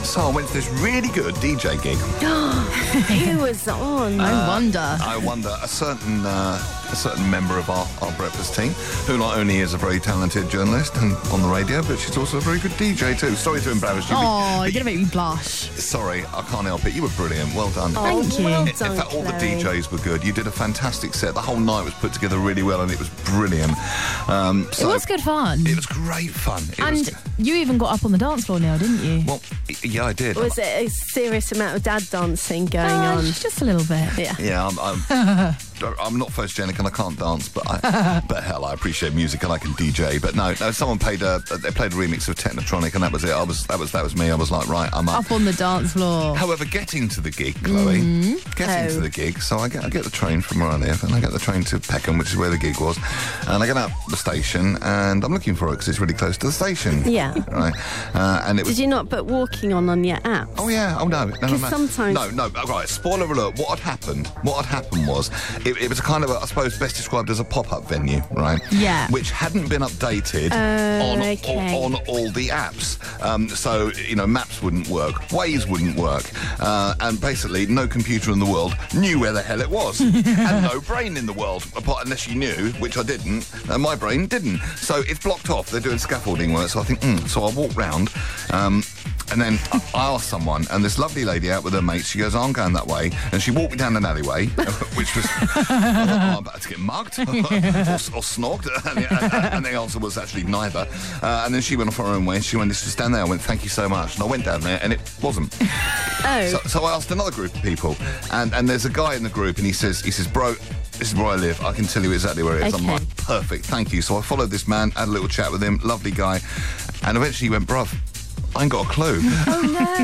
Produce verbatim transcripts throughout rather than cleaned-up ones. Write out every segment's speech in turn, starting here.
So I went to this really good D J gig. Who was on? I wonder. I wonder, a certain uh, a certain member of our, our breakfast team, who not only is a very talented journalist and on the radio, but she's also a very good D J too. Sorry to embarrass you. Oh, but, you're going to make me blush. Sorry, I can't help it. You were brilliant. Well done. Oh, Thank you. well In done, fact, all the Chloe. D Js were good. You did a fantastic set. The whole night was put together really well, and it was brilliant. Um, so It was good fun. It was great fun. It And was, you even got up on the dance floor, Neil, didn't you? well, yeah, I did. Was it a serious amount of dad dancing going Uh, on? just a little bit. Yeah. Yeah, I'm, I'm, I'm not photogenic and I can't dance, but I, but hell, I appreciate music and I can D J. But no, no, someone played a they played a remix of Technotronic, and that was it. I was that was that was me. I was like, right, I'm up. Up on the dance floor. However, getting to the gig, Chloe, getting Oh. to the gig, so I get I get the train from where I live, and I get the train to Peckham, which is where the gig was, and I get out the station, and I'm looking for it because it's really close to the station. Yeah. Right. Uh, and it was. Did you not put walking on on your app? Oh yeah. Oh no. no, no, 'Cause no. sometimes- No, no. Oh, right. Spoiler alert. What had happened? What had happened was it, it was a kind of, a, I suppose, best described as a pop-up venue, right? Yeah. Which hadn't been updated Oh, on, okay. on on all the apps. Um, so you know, maps wouldn't work, Waze wouldn't work, uh, and basically no computer in the world knew where the hell it was, and no brain in the world, apart unless you knew, which I didn't, and my brain didn't. So it's blocked off. They're doing scaffolding work. So I think, mm. so I walk round. Um, And then I I asked someone, and this lovely lady out with her mates, she goes, oh, I'm going that way. And she walked me down an alleyway, which was, I thought, oh, I'm about to get mugged or, or snogged. And the, and, and the answer was actually neither. Uh, and then she went off her own way, and she went, this was down there. I went, thank you so much. And I went down there, and it wasn't. Oh. So, so I asked another group of people, and, and there's a guy in the group, and he says, he says, bro, this is where I live. I can tell you exactly where it is. I'm Okay. like, perfect, thank you. So I followed this man, had a little chat with him, lovely guy, and eventually he went, bruv, I ain't got a clue. Oh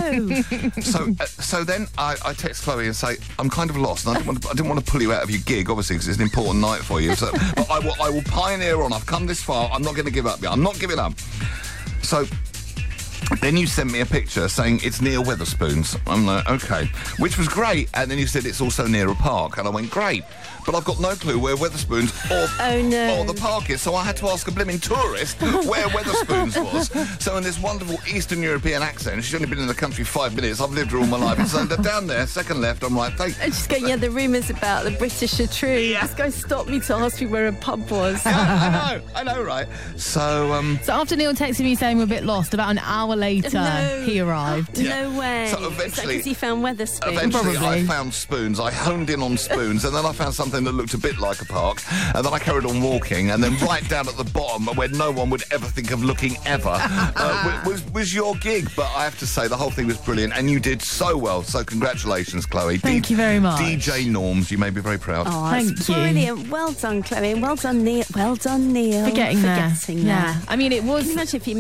no. So, uh, so then I, I text Chloe and say, I'm kind of lost, and I didn't want to, I didn't want to pull you out of your gig, obviously, because it's an important night for you. So, but I will, I will pioneer on. I've come this far. I'm not going to give up yet. I'm not giving up. So. Then you sent me a picture saying it's near Wetherspoons. I'm like, okay, which was great. And then you said it's also near a park, and I went, great. But I've got no clue where Wetherspoons or, Oh, no. or the park is, so I had to ask a blimmin' tourist where Wetherspoons was. So in this wonderful Eastern European accent, she's only been in the country five minutes. I've lived her all my life. And so down there, second left, I'm like, thank. I'm just going, yeah, the rumours about the British are true. Yeah. This guy stopped me to ask me where a pub was. Yeah, I know, I know, right? So, um, So after Neil texted me saying we're a bit lost, about an hour later, No. he arrived. Yeah. No way. So eventually- because he found Wetherspoons. Eventually, Probably. I found spoons. I honed in on spoons, and then I found something that looked a bit like a park. And then I carried on walking, and then right down at the bottom, where no one would ever think of looking ever, uh, was was your gig. But I have to say, the whole thing was brilliant, and you did so well. So congratulations, Chloe. Thank you very much. D J Norms, you may be very proud. Oh, Thank that's you. brilliant. Well done, Chloe. And well done, Neil. Well done, Neil. For getting there. Getting there. Yeah. I mean, it was... Can you imagine if you